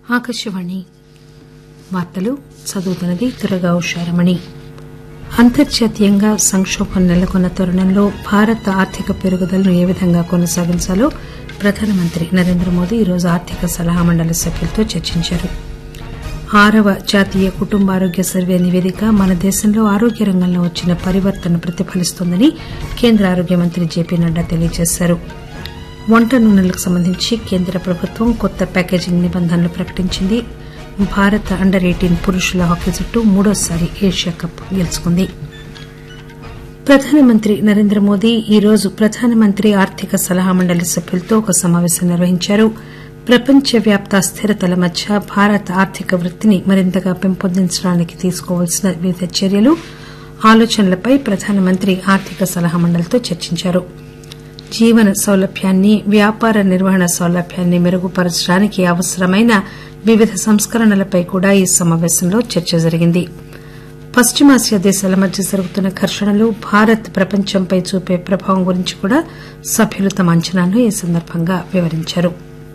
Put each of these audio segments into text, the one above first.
ఆకాశవాణి వార్తలు చదువుతున్నది దుర్గా ఉషారమణి. అంతర్జాతీయంగా సంకోభం నెలకొన్న తరుణంలో భారత ఆర్థిక పెరుగుదలను ఏ విధంగా కొనసాగించాలో ప్రధానమంత్రి నరేంద్రమోదీ ఈరోజు ఆర్థిక సలహా మండలి సభ్యులతో చర్చించారు. 6వ జాతీయ కుటుంబారోగ్య సర్వే నివేదిక మన దేశంలో ఆరోగ్య రంగంలో వచ్చిన పరివర్తనను ప్రతిఫలిస్తోందని కేంద్ర ఆరోగ్య మంత్రి జేపీ నడ్డా తెలియజేశారు. వంట నూనెలకు సంబంధించి కేంద్ర ప్రభుత్వం కొత్త ప్యాకేజింగ్ నిబంధనలు ప్రకటించింది. భారత అండర్ 18 పురుషుల హాకీ జట్టు మూడోసారి ఏషియా కప్ గెలుచుకుంది. ప్రధానమంత్రి నరేంద్రమోదీ ఈరోజు ప్రధానమంత్రి ఆర్థిక సలహా మండలి సభ్యులతో ఒక సమావేశం నిర్వహించారు. ప్రపంచవ్యాప్త అస్థిరతల మధ్య భారత ఆర్థిక వృద్దిని మరింతగా పెంపొందించడానికి తీసుకోవాల్సిన వివిధ చర్యలు, ఆలోచనలపై ప్రధానమంత్రి ఆర్థిక సలహా మండలితో చర్చించారు. జీవన సౌలభ్యాన్ని, వ్యాపార నిర్వహణ సౌలభ్యాన్ని మెరుగుపరచడానికి అవసరమైన వివిధ సంస్కరణలపై కూడా ఈ సమావేశంలో చర్చ జరిగింది. పశ్చిమాసియా దేశాల మధ్య జరుగుతున్న ఘర్షణలు భారత్ ప్రపంచంపై చూపే ప్రభావం గురించి కూడా సభ్యులు తమ అంచనాలను ఈ సందర్భంగా వివరించారు.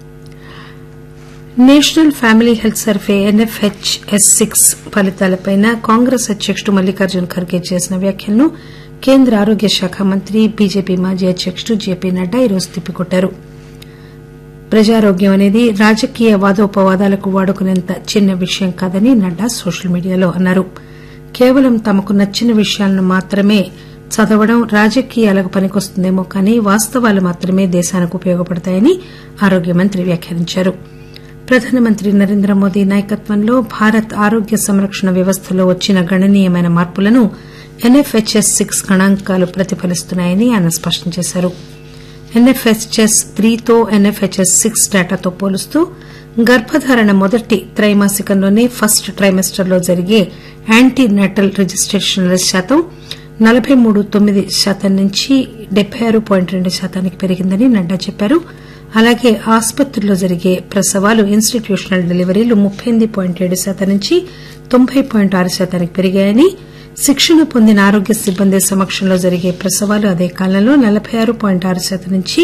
National family health survey NFHS-6 ఫలితాలపై కాంగ్రెస్ అధ్యకుడు మల్లికార్జున ఖర్గే చేసిన వ్యాఖ్యలను కేంద్ర ఆరోగ్య శాఖ మంత్రి, బీజేపీ మాజీ అధ్యకుడు జేపీ నడ్డా ఈరోజు తిప్పికొట్టారు. ప్రజారోగ్యం అనేది రాజకీయ వాదోపవాదాలకు వాడుకునేంత చిన్న విషయం కాదని నడ్డా సోషల్ మీడియాలో అన్నారు. కేవలం తమకు నచ్చిన విషయాలను మాత్రమే చదవడం రాజకీయాలకు పనికొస్తుందేమో కానీ వాస్తవాలు మాత్రమే దేశానికి ఉపయోగపడతాయని ఆరోగ్య మంత్రి వ్యాఖ్యానించారు. ప్రధానమంత్రి నరేంద్రమోదీ నాయకత్వంలో భారత్ ఆరోగ్య సంరక్షణ వ్యవస్థలో వచ్చిన గణనీయమైన మార్పులను NFHS-6 గణాంకాలు ప్రతిఫలిస్తున్నాయని ఆయన స్పష్టం చేశారు. NFHS-3తో NFHS-6 డేటాతో పోలుస్తూ గర్భధారణ మొదటి త్రైమాసికంలోనే ఫస్ట్ ట్రైమెస్టర్లో జరిగే యాంటీనాటల్ రిజిస్టేషన్ల శాతం 43.9% నుంచి 76.2% పెరిగిందని నడ్డా చెప్పారు. అలాగే ఆసుపత్రుల్లో జరిగే ప్రసవాలు, ఇన్స్టిట్యూషనల్ డెలివరీలు 38.7% నుంచి 90.6% పెరిగాయని, శిక్షణ పొందిన ఆరోగ్య సిబ్బంది సమక్షంలో జరిగే ప్రసవాలు అదే కాలంలో 46.6% నుంచి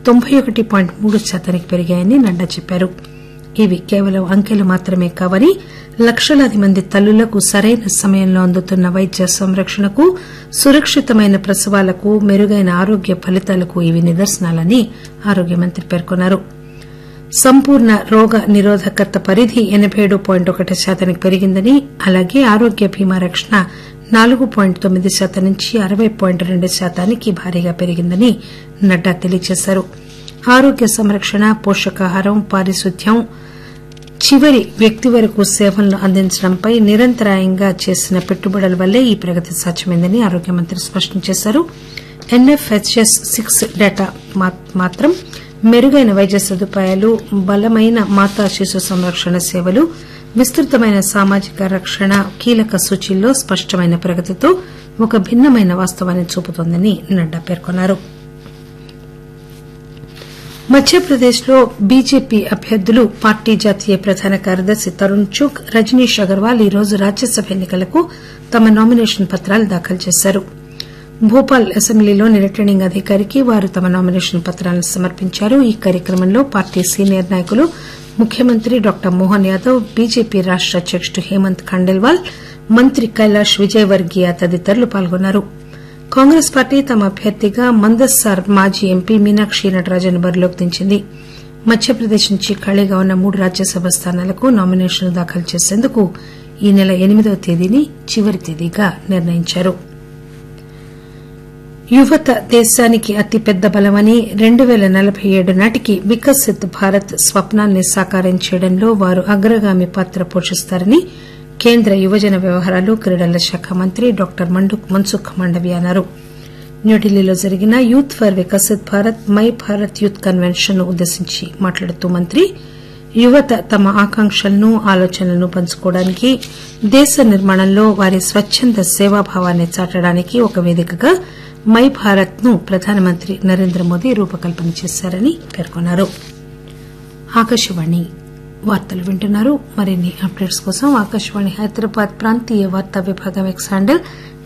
91.3% పెరిగాయని నడ్డా చెప్పారు. ఇవి కేవలం అంకెలు మాత్రమే కావని, లక్షలాది మంది తల్లులకు సరైన సమయంలో అందుతున్న వైద్య సంరక్షణకు, సురక్షితమైన ప్రసవాలకు, మెరుగైన ఆరోగ్య ఫలితాలకు ఇవి నిదర్శనాలని ఆరోగ్య మంత్రి పేర్కొన్నారు. సంపూర్ణ రోగ నిరోధకత పరిధి 87.1% పెరిగిందని, అలాగే ఆరోగ్య బీమా రక్షణ 4.9% నుంచి 60.2% భారీగా పెరిగిందని నడ్డా తెలియజేశారు. ఆరోగ్య సంరక్షణ, పోషకాహారం, పారిశుద్ధ్యం, చివరి వ్యక్తి వరకు సేవలను అందించడంపై నిరంతరాయంగా చేసిన పెట్టుబడుల వల్లే ఈ ప్రగతి సాధ్యమైందని ఆరోగ్య మంత్రి స్పష్టం చేశారు. NFHS-6 డేటా మాత్రం మెరుగైన వైద్య సదుపాయాలు, బలమైన మాతా శిశు సంరక్షణ సేవలు, విస్తృతమైన సామాజిక రక్షణ కీలక సూచీల్లో స్పష్టమైన ప్రగతితో ఒక భిన్నమైన వాస్తవాన్ని చూపుతోందని నడ్డా పేర్కొన్నారు. మధ్యప్రదేశ్లో బీజేపీ అభ్యర్థులు, పార్టీ జాతీయ ప్రధాన కార్యదర్శి తరుణ్ చుగ్, రజనీష్ అగర్వాల్ ఈరోజు రాజ్యసభ ఎన్నికలకు తమ నామినేషన్ పత్రాలు దాఖలు చేశారు. భోపాల్ అసెంబ్లీలోని రిటర్నింగ్ అధికారికి వారు తమ నామినేషన్ పత్రాలను సమర్పించారు. ఈ కార్యక్రమంలో పార్టీ సీనియర్ నాయకులు, ముఖ్యమంత్రి డాక్టర్ మోహన్ యాదవ్, బీజేపీ రాష్ట అధ్యకుడు హేమంత్ ఖండేల్వాల్, మంత్రి కైలాష్ విజయవర్గీయ తదితరులు పాల్గొన్నారు. కాంగ్రెస్ పార్టీ తమ అభ్యర్థిగా మందస్సార్ మాజీ ఎంపీ మీనాక్షి నటరాజన్ బరిలోకి దించింది. మధ్యప్రదేశ్ నుంచి ఖాళీగా ఉన్న 3 రాజ్యసభ స్థానాలకు నామినేషన్లు దాఖలు చేసేందుకు ఈ నెల 8వ తేదీని చివరి తేదీగా నిర్ణయించారు. యువత దేశానికి అతిపెద్ద బలమని, 2047 నాటికి వికసిత్ భారత్ స్వప్నాన్ని సాకారం చేయడంలో వారు అగ్రగామి పాత్ర పోషిస్తారని కేంద్ర యువజన వ్యవహారాలు, క్రీడల శాఖ మంత్రి డాక్టర్ మన్సుఖ్ మాండవీయ అన్నారు. న్యూఢిల్లీలో జరిగిన youth for Viksit Bharat, my Bharat youth convention ను ఉద్దేశించి మాట్లాడుతూ మంత్రి, యువత తమ ఆకాంక్షలను, ఆలోచనలను పంచుకోవడానికి, దేశ నిర్మాణంలో వారి స్వచ్చంద సేవాభావాన్ని చాటడానికి ఒక వేదికగా మై భారత్ ను ప్రధానమంత్రి నరేంద్రమోదీ రూపకల్పన చేశారని పేర్కొన్నారు. మరిన్ని అప్డేట్స్ కోసం ఆకాశవాణి హైదరాబాద్ ప్రాంతీయ వార్తా విభాగం ఎక్స్ హ్యాండిల్